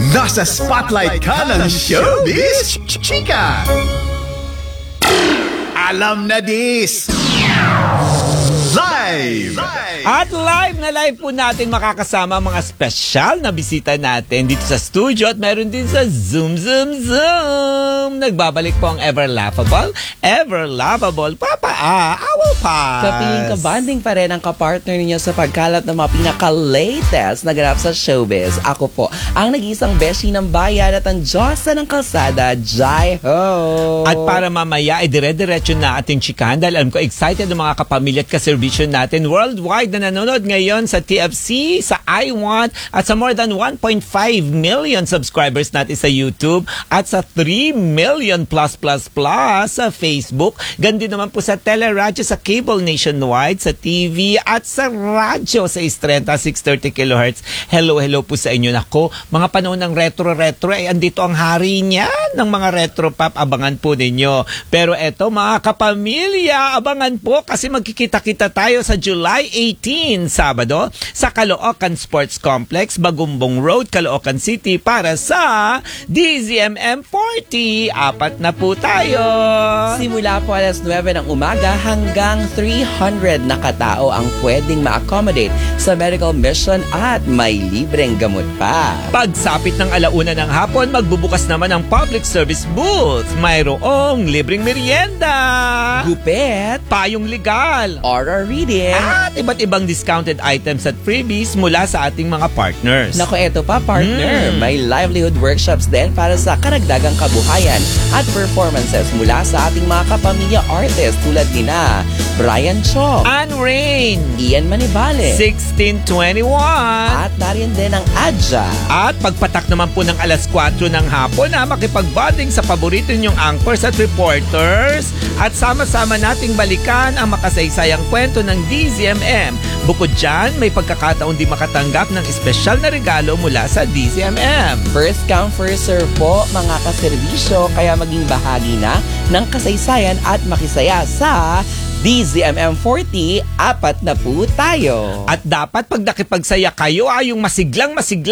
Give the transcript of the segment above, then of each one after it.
Nasa spotlight ka ng showbiz, chika! Alam na this! Live! At live po natin makakasama mga special na bisita natin dito sa studio at meron din sa Zoom. Nagbabalik po ang ever lovable Papa Owl Pass. Kapiling kabanding pa rin ang kapartner ninyo sa pagkalat ng mga pinaka-latest na ganap sa showbiz. Ako po, ang nag-iisang beshi ng bayan at ang Diyosa ng kalsada, Jai Ho. At para mamaya ay dire-diretso na ating chikahan dahil alam ko excited ang mga kapamilya at kaservisyo natin worldwide na nanonood ngayon sa TFC, sa iWant at sa more than 1.5 million subscribers natin sa YouTube at sa 3 million plus sa Facebook. Gandi naman po sa teleradyo, sa cable nationwide, sa TV at sa radyo sa Istrenta 630 kHz. Hello po sa inyo. Nako, mga panahon ng retro ay andito ang hari niya ng mga retro pop. Abangan po ninyo. Pero eto mga kapamilya, abangan po kasi magkikita-kita tayo sa July 18, Sabado, sa Caloocan Sports Complex, Bagumbong Road, Caloocan City para sa DZMM 40. Apat na po tayo. Simula po alas 9 ng umaga hanggang 300 na katao ang pwedeng ma-accommodate sa medical mission at may libreng gamot pa. Pagsapit ng alauna ng hapon, magbubukas naman ang public service booth. Mayroong libreng merienda, gupit, payong legal, oral reading, at iba't ibang discounted items at freebies mula sa ating mga partners. Naku, eto pa partner, may livelihood workshops din para sa karagdagang kabuhayan at performances mula sa ating mga kapamilya artists tulad nina Brian Chong, Anne Rain, Ian Manibale, 1621, at nariyan din ang Adja. At pagpatak naman po ng alas 4 ng hapon makipagbonding sa paborito ninyong anchors at reporters at sama-sama nating balikan ang makasaysayang kwento ng DZMM. Bukod dyan, may pagkakataon di makatanggap ng espesyal na regalo mula sa DZMM. First come, first serve po mga kaservisyo, kaya maging bahagi na ng kasaysayan at makisaya sa DZMM 40, apat na po tayo. At dapat pag nakipagsaya kayo yung masiglang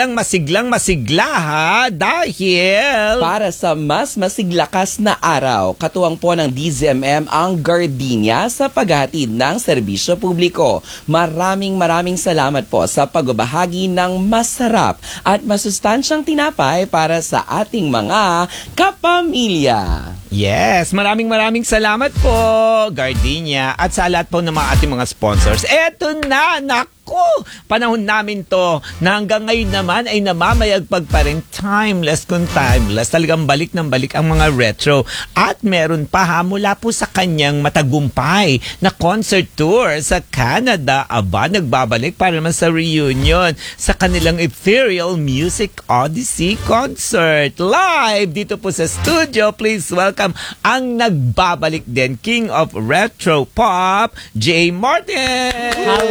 masigla ha, dahil para sa mas masiglakas na araw, katuwang po ng DZMM ang Gardenia sa paghahatid ng serbisyo publiko. Maraming salamat po sa pagbabahagi ng masarap at masustansyang tinapay para sa ating mga kapamilya. Yes, maraming salamat po, Gardenia, at sa lahat po ng mga ating mga sponsors. Eto na, naku! Panahon namin to na hanggang ngayon naman ay namamayagpag pa rin. Timeless kung timeless. Talagang balik ng balik ang mga retro. At meron pa mula po sa kanyang matagumpay na concert tour sa Canada. Aba, nagbabalik para naman sa reunion sa kanilang Ethereal Music Odyssey Concert. Live dito po sa studio. Please welcome ang nagbabalik din, King of Retro Pop, Jay Martin!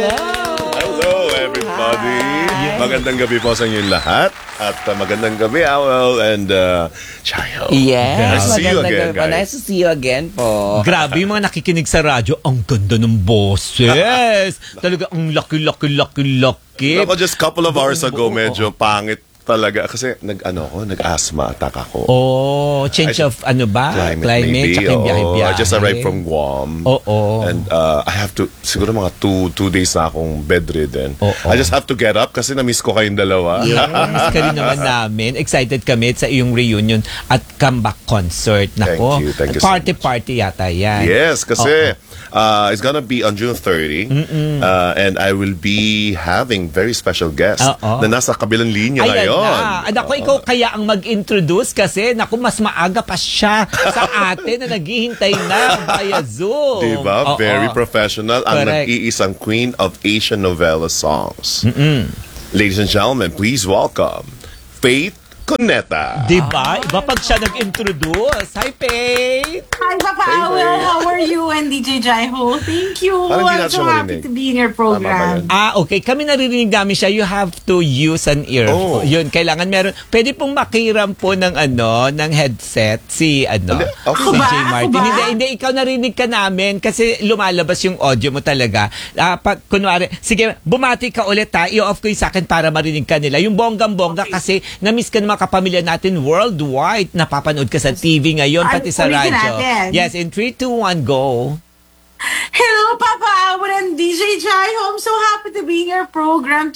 Hello everybody! Hi. Magandang gabi po sa inyong lahat. At magandang gabi, Owl and Chayo. Yes, nice to see you again, guys. Nice to see you again po. Grabe yung mga nakikinig sa radyo. Ang ganda ng boses. Talaga ang laki. Ako just couple of hours ago, medyo pangit talaga kasi nag-asthma attack ako. Oh, change of climate maybe. Tsaka yung biyahe-biyahe. I just arrived from Guam. And I have to, siguro mga two days na akong bedridden. I just have to get up kasi na-miss ko kayong dalawa. Yes, kami naman namin. Excited kami sa iyong reunion at comeback concert. Nako, Thank you party yata yan. Yes, kasi it's gonna be on June 30 and I will be having very special guest na nasa kabilang linya ngayon. Naku, ikaw kaya ang mag-introduce kasi naku, mas maaga pa siya sa atin na naghihintay na via Zoom. Diba? Very professional. Ang nag-iisang queen of Asian novella songs. Ladies and gentlemen, please welcome Faith Cuneta. Diba? Iba pag siya nag-introduce. Hi, Faith! Hi, Papa Owl. How are you and DJ Jaiho? Thank you. I'm so happy to be in your program. Okay. Kami naririnig namin siya. You have to use an earphone. Yun, kailangan meron. Pwede pong makiram po ng ng headset si si J. Martin. Hindi, ikaw narinig ka namin kasi lumalabas yung audio mo talaga. Kunwari, sige, bumati ka ulit ha. I-off ko yung sa akin para marinig ka nila. Yung bonggang-bongga kasi na-miss ka naman mga kapamilya natin worldwide. Napapanood ka sa TV ngayon, pati sa ulitin radyo. natin. Yes, in 3, 2, 1, go. Hello, Papa Awad and DJ Jai Ho. I'm so happy to be in your program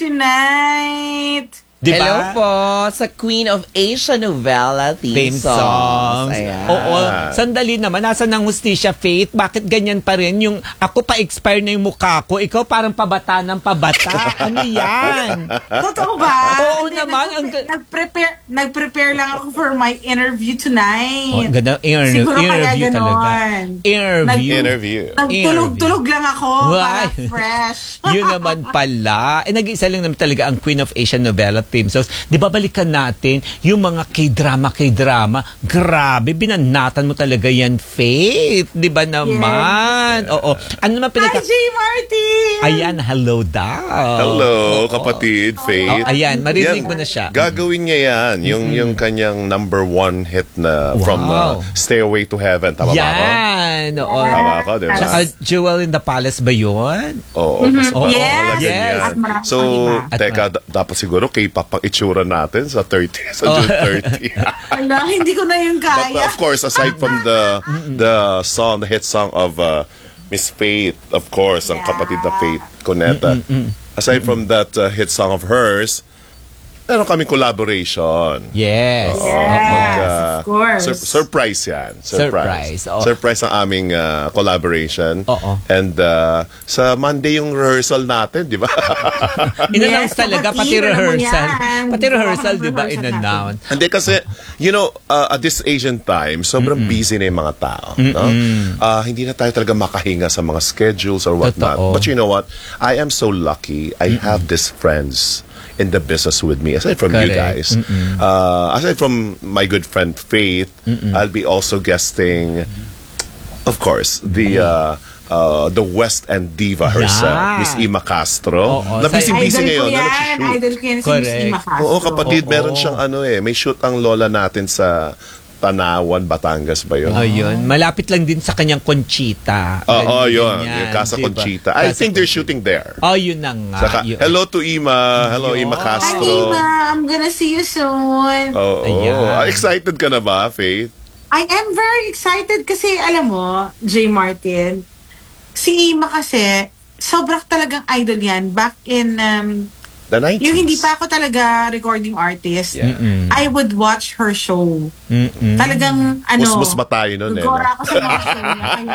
tonight. Diba? Hello po sa Queen of Asia Novella theme songs. Ayan. Oo. Sandali naman. Nasa ng hustisya, Faith? Bakit ganyan pa rin? Yung ako pa-expire na yung mukha ko. Ikaw parang pabata ng pabata. Ano yan? Totoo ba? Oo Hindi, naman. Nag-prepare lang ako for my interview tonight. Oh, ganda. Siguro kaya Interview talaga. ganon. Interview. Nagtulog-tulog lang ako. Why? Para fresh. Yun naman pala. Nag-iisa lang naman talaga ang Queen of Asian Novella theme songs. Di ba balikan natin yung mga K-drama. Grabe, binanatan mo talaga yan, Faith. Di ba naman? Yes. Oo. Ano naman Hi, J. Martin! Ayan, hello daw. Hello, kapatid, Faith. Oh, ayan, marinig Yan, mo na siya. Gagawin niya yan. Yung kanyang number 1 hit na from Stairway to Heaven. Tama ba ako? Yan. Oo. Tama ako, diba? Tsaka Jewel in the Palace ba yun? Oo. Oo, Yes. ganyan. At marami So, pang iba. teka, dapat siguro K-pop ang itsura natin sa 30, sa June 30. Ala, hindi ko na yung But kaya. of course, aside from the song, the hit song of Miss Faith, of course, ang kapatid na Faith Cuneta. Aside from that hit song of hers, meron kami collaboration. Yes. Yes, of course. Surprise yan. Surprise, oo. Surprise ang aming collaboration. Oo. And sa Monday yung rehearsal natin, di ba? In-announce Yes, talaga, pati kapatid, alam mo rehearsal. yan. Pati rehearsal, di ba, Rehearsal in-announce? Hindi kasi, you know, at this Asian time, sobrang busy na yung mga tao. No? Hindi na tayo talaga makahinga sa mga schedules or whatnot. Totoo. But you know what? I am so lucky. I have these friends in the business with me. Aside from you Correct. guys, aside from my good friend Faith, I'll be also guesting, of course, the West End diva herself, Yeah. Miss Ima Castro. Oo. Busy Idol ko ngayon. yan. Nag-shoot. Idol ko yan si Miss Correct. Ima Castro. Oo, kapatid, Oo. meron siyang may shoot ang lola natin sa Tanawan, Batangas ba yun? Ayun. Malapit lang din sa kanyang Conchita. Oo, yun. Ganyan, Yung Casa diba? Conchita. I Casa think they're Conchita. shooting there. Oh, yun na nga. Yun. Hello to Ima. Hello, Ima Yun. Hi, Castro. Ima. I'm gonna see you soon. Oo. Ayan. Excited ka na ba, Faith? I am very excited kasi alam mo, J. Martin, si Ima kasi, sobrang talagang idol yan. Back in, The 90s. yung hindi pa ako talaga recording artist, Yeah. I would watch her show. Talagang, Musmus ba tayo nun, eh? gora ako sa mga show niya.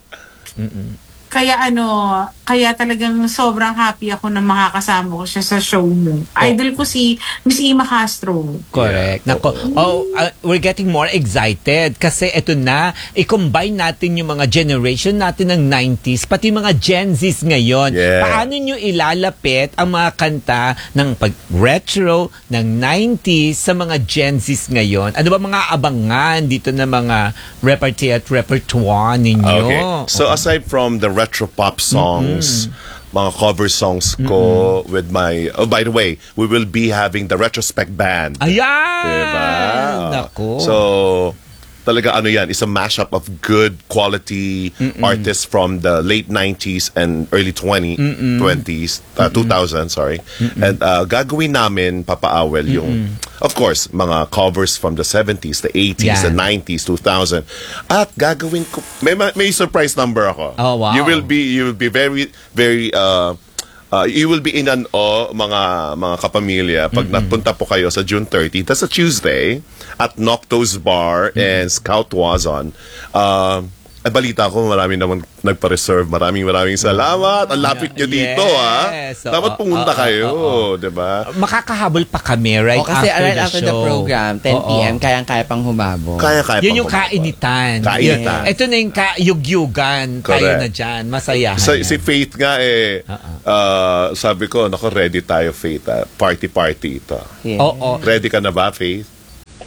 Kaya talagang sobrang happy ako na makakasama ko siya sa show mo. Idol ko si Miss Ima Castro. Correct. Nako. We're getting more excited kasi eto na, i-combine natin yung mga generation natin ng 90s, pati mga Gen Zs ngayon. Yeah. Paano nyo ilalapit ang mga kanta ng retro ng 90s sa mga Gen Zs ngayon? Ano ba mga abangan dito na mga repertoire ninyo? Okay. So aside from the retro pop songs, mga cover songs ko with my... Oh, by the way, we will be having the Retrospect Band. Ayan! Diba? Nako. So, talaga yan, is a mashup of good quality artists from the late 90s and early 20s, 2000, sorry. And gagawin namin, Papa Awel, yung, of course, mga covers from the 70s, the 80s, the Yan. 90s, 2000. At gagawin ko, may surprise number ako. Oh, wow. You will be very, very, you will be in an awe, mga kapamilya, pag napunta po kayo sa June 30. That's a Tuesday at Nocto's Bar and Scout Wazon. Balita ko, marami naman nagpa-reserve. Maraming salamat. Ang lapit nyo dito, Yes. Dapat pumunta kayo, diba? Makakahabol pa kami right Kasi after right the after show. the program, 10 p.m., kayang-kaya pang humabol. Kaya Yun yung pang humabol. kainitan. Kainitan. Ito na yung yugyugan. Tayo Correct. na dyan. Masayahan. Si Faith nga sabi ko, ready tayo, Faith. Party ito. Yeah. Oo. Ready ka na ba, Faith?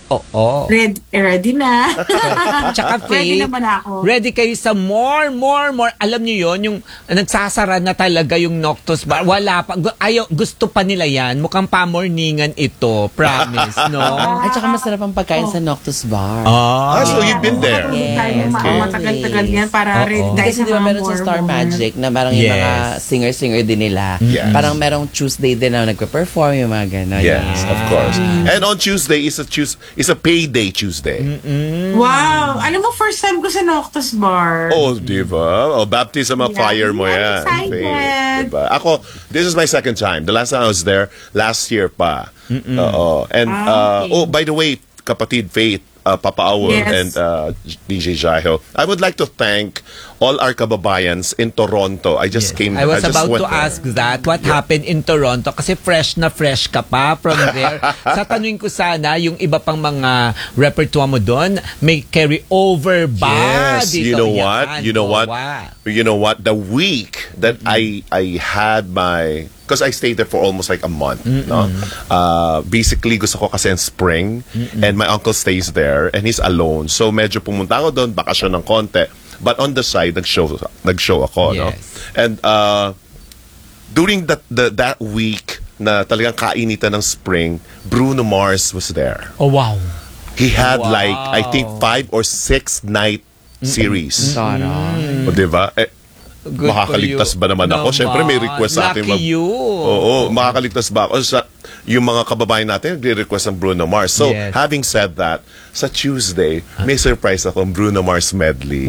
Oo. Ready na. Tsaka Ready Faith, naman ako. ready kayo sa more. Alam niyo yon yung nagsasara na talaga yung Noctus Bar. Wala pa. Gusto pa nila yan. Mukhang pamorningan ito. Promise, no? At saka masarap ang pagkain sa Noctus Bar. So you've been there. Yes. Matagal-tagal yan para ready tayo Kasi sa di ba mga meron sa more Star moments. Magic na parang yung Yes. mga singer-singer din nila. Yes. Parang merong Tuesday din na nagpe-perform yung mga gano'n. Yes, of course. And on Tuesday is a payday Tuesday. Wow! Alam mo, first time ko sa Noctus Bar. Oh, di ba? Oh, baptism of Yeah, fire mo I'm yan. excited. Faith, diba? Ako, this is my second time. The last time I was there, last year pa. Oo. And, okay. by the way, kapatid Faith, Papa Owl Yes. and DJ Jaho, I would like to thank all our kababayans in Toronto. I just came. I was just about went to there. ask that. What happened in Toronto? Kasi fresh na fresh ka pa from there. Sa tanungin ko sana, yung iba pang mga repertoire mo doon, may carry over ba? Yes, dito? you know Yan. what? You know what? Wow. You know what? The week that I had my, because I stayed there for almost like a month. No, basically gusto ko kasi in spring, and my uncle stays there and he's alone. So medyo pumunta ako doon, bakasyon ng konti. But on the side, nag-show ako, no? Yes. And during that week na talagang kainitan ng spring, Bruno Mars was there. Oh, wow. He had Wow. like, I think 5 or 6 night series. Sarap. O, diba? Good Makakaligtas for you. ba naman ako? Siyempre may request sa akin. Lucky you. Oo, makakaligtas ba ako sa yung mga kababayan natin nagre-request ng Bruno Mars. So, Yes. having said that, sa Tuesday, may surprise akong Bruno Mars medley.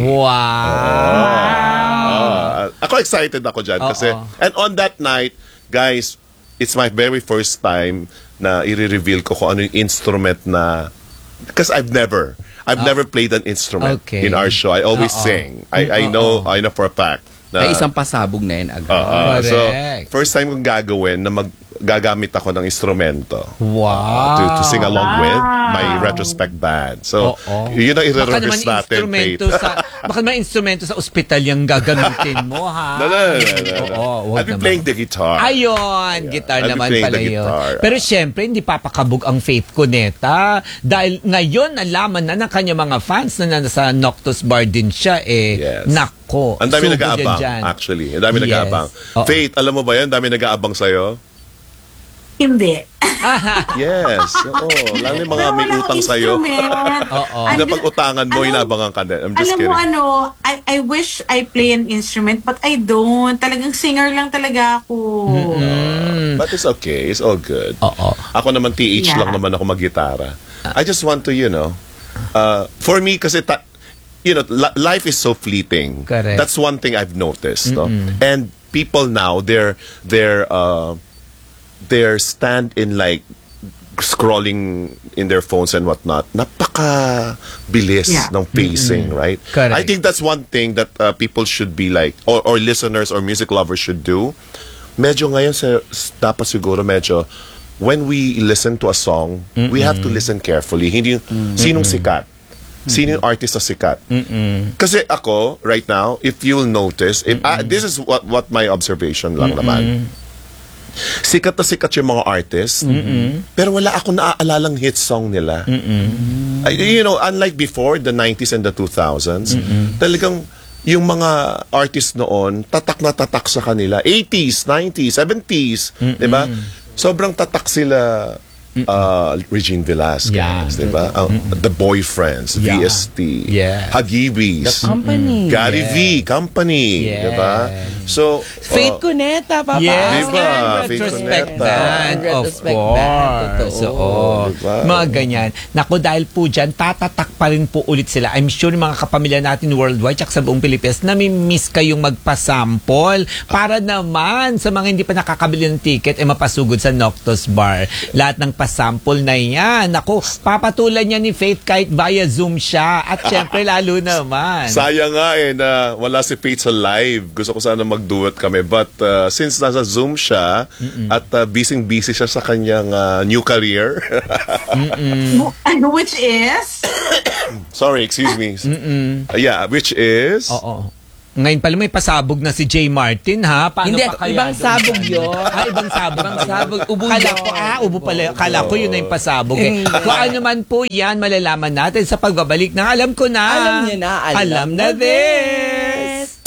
Wow. Ako excited ako dyan kasi, and on that night, guys, it's my very first time na i-reveal ko kung ano yung instrument na, because I've never played an instrument Okay. in our show. I always sing. I know for a fact na, Ay, isang pasabog na yun agad. so, Correct. first time kong gagawin na gagamit ako ng instrumento. Wow. To sing along with my retrospect band. So, yun ang Baka naman i-rehearse natin, Faith. baka naman instrumento sa ospital yung gagamitin mo, ha? No. Oo, wag I'll be naman. playing the guitar. Ayun, guitar I'll be naman playing pala the yun. guitar. Pero syempre, hindi papakabog ang Faith Cuneta. Dahil ngayon, nalaman na ng kanya mga fans na nasa Noctus Bar din siya. Yes. Nako. Ang dami subo nag-aabang, dyan. actually. Ang dami Yes. nag-aabang. Oo. Faith, alam mo ba yan? Ang dami nag-aabang sa'yo? Hindi. Yes. Oo. Lalo yung mga may Wala utang akong sa'yo. instrument. Hindi na pag-utangan mo, inaabangan ka din. I'm just Alam mo kidding. I wish I play an instrument but I don't. Talagang singer lang talaga ako. But it's okay. It's all good. Oo. Ako naman, TH Yeah. lang naman ako mag-gitara. I just want to, for me, kasi life is so fleeting. Correct. That's one thing I've noticed. No? And people now, their stand in like scrolling in their phones and whatnot, napaka-bilis Yeah. ng pacing, right? Correct. I think that's one thing that people should be like, or listeners or music lovers should do. Medyo ngayon, dapat siguro medyo, when we listen to a song, we have to listen carefully. Hindi sinong sikat. Sino yung artist na sikat? Kasi ako, right now, if you'll notice, this is what my observation lang naman. Sikat na sikat yung mga artists, pero wala akong naaalalang hit song nila. Unlike before, the 90s and the 2000s, talagang yung mga artists noon, tatak na tatak sa kanila. 80s, 90s, 70s, di ba? Sobrang tatak sila. Regine Velasquez, Yeah. di ba? The Boyfriends, Yeah. VST, Yes. Hagibis, The Company. Gary V, Company, Yes. di ba? So, Faith Cuneta, Papa. Yes, Diba? and Faith retrospect Cuneta. band, of Retrospect band, course. totoo. Oo. Diba? Mga ganyan. Naku, dahil po dyan, tatatak pa rin po ulit sila. I'm sure yung mga kapamilya natin worldwide at sa buong Pilipinas, nami-miss kayong magpasample para naman sa mga hindi pa nakakabili ng ticket, mapasugod sa Noctus Bar. Lahat ng pasample na yan. Naku, papatulan niya ni Faith kahit via Zoom siya. At syempre, lalo naman. sayang nga na wala si Faith sa live. Gusto ko sana mag-duet kami. But since nasa Zoom siya at busy siya sa kanyang new career. Which is? Sorry, excuse me. Yeah, which is? Oo. Ngayon pala may pasabog na si J. Martin, ha? Paano Hindi, pa kaya ibang doon? sabog yun. Ibang sabog. Ibang sabog. Ubo Kala yun. ko, ubo pala. Kala ko yun na yung pasabog. Hindi. Kung ano man po yan, malalaman natin sa pagbabalik ng Alam Ko Na. Alam niyo na, Alam na this.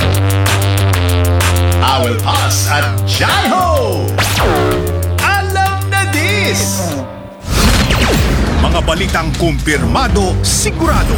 I will pass at Jai Ho! Alam na this! Mga balitang kumpirmado, sigurado,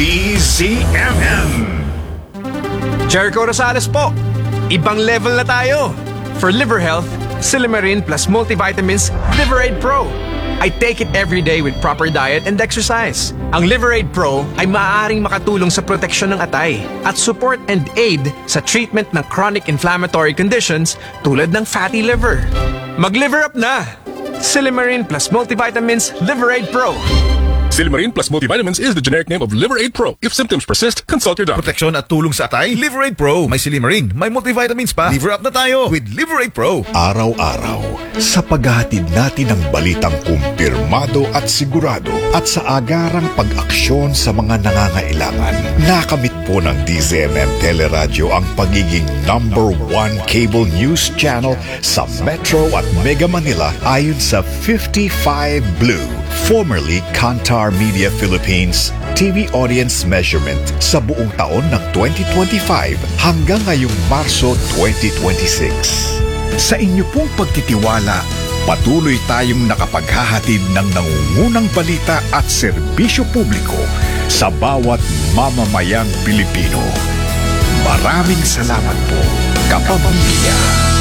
DZMM. Jericho Rosales po. Ibang level na tayo. For liver health, Silimarin plus multivitamins Liverade Pro. I take it every day with proper diet and exercise. Ang Liverade Pro ay maaaring makatulong sa proteksyon ng atay at support and aid sa treatment ng chronic inflammatory conditions tulad ng fatty liver. Mag-liver up na! Silimarin plus multivitamins Liverade Pro. Silimarin plus multivitamins is the generic name of Liverade Pro. If symptoms persist, consult your doctor. Proteksyon at tulong sa atay, Liverade Pro. May Silimarin, may multivitamins pa. Liver up na tayo with Liverade Pro. Araw-araw, sa paghahatid natin ng balitang kumpirmado at sigurado at sa agarang pag-aksyon sa mga nangangailangan, nakamit po ng DZMM Teleradyo ang pagiging #1 cable news channel sa Metro at Mega Manila ayon sa 55 Blue, formerly Kantar Media Philippines TV audience measurement sa buong taon ng 2025 hanggang ngayong Marso 2026. Sa inyo pong pagtitiwala, patuloy tayong nakapaghahatid ng nangungunang balita at serbisyo publiko sa bawat mamamayang Pilipino. Maraming salamat po, kapamilya.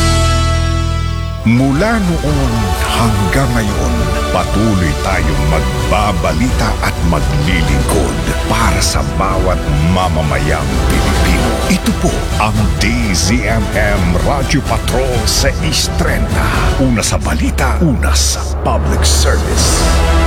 Mula noon hanggang ngayon, patuloy tayong magbabalita at maglilingkod para sa bawat mamamayang Pilipino. Ito po ang DZMM Radio Patrol sa East 30. Una sa balita, una sa public service.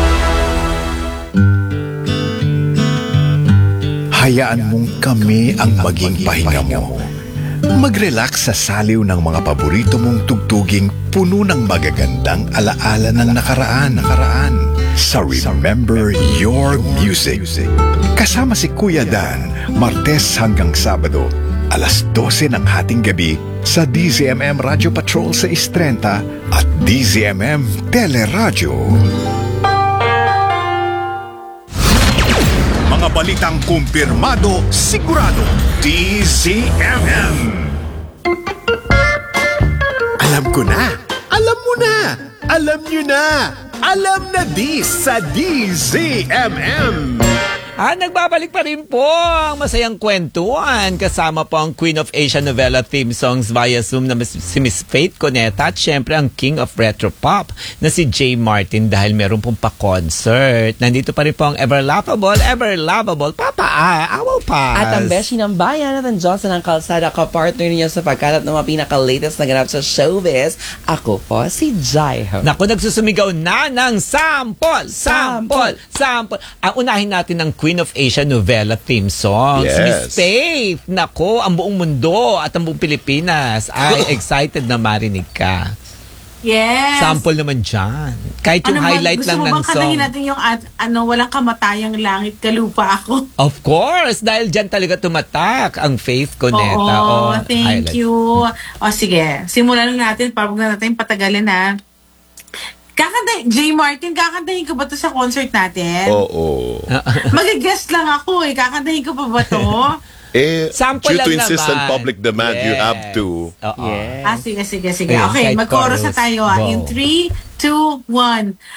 Hayaan mong kami ang maging pahinga mo. Mag-relax sa saliw ng mga paborito mong tugtuging puno ng magagandang alaala ng nakaraan. Sa Remember Your Music. Kasama si Kuya Dan, Martes hanggang Sabado, alas 12 ng hating gabi sa DZMM Radio Patrol sa Istrenta at DZMM Teleradyo. Mga balitang kumpirmado, sigurado, DZMM. Alam ko na, alam mo na, alam nyo na, alam na this sa DZMM. Nagbabalik pa rin po ang masayang kwentuhan. Kasama po ang Queen of Asia Novella theme songs via Zoom na si Miss Faith Cuneta at syempre ang King of Retro Pop na si J. Martin dahil meron pong pa-concert. Nandito pa rin po ang ever lovable Papa Awaw Paz. At ang beshi ng bayan at ang Johnson ang kalsada ka-partner niya sa pagkalat ng mga pinaka-latest na ganap sa showbiz. Ako po si Jaiho. Naku, nagsusumigaw na ng sample. Ang unahin natin ng Queen of Asia Novella theme songs. Yes. Miss Faith. Naku, ang buong mundo at ang buong Pilipinas ay excited na marinig ka. Yes. Sample naman dyan. Kahit yung highlight lang ng Gusto mo bang kantahin song. natin yung walang kamatayang langit, kalupa ako? Of course, dahil dyan talaga tumatak ang Faith Cuneta. Oo, thank highlight. you. O sige, simulan lang natin. Huwag na natin patagalin ha. J. Martin, kakantahin ko ba to sa concert natin? Oo. Mag-guest lang ako eh. Kakantahin ko pa ba to? Sample due to lang insistent naman. public demand, you have to. Oo. Yes. Sige. Ayan, Okay, side mag-chorus na chorus. tayo. Go. In 3, 2, 1.